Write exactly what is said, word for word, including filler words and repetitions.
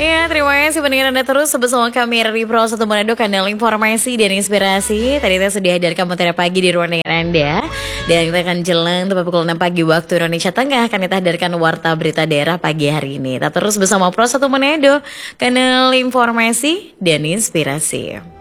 Ya, terima kasih pendengar Anda terus bersama kami di Pro satu Manado, kanal informasi dan inspirasi. Tadi kita sudah hadirkan materi pagi di ruang dengar Anda. Dan kita akan jalan tepat pukul enam pagi waktu Indonesia Tengah. Akan kita hadirkan warta berita daerah pagi hari ini. Kita terus bersama Pro satu Manado, kanal informasi dan inspirasi.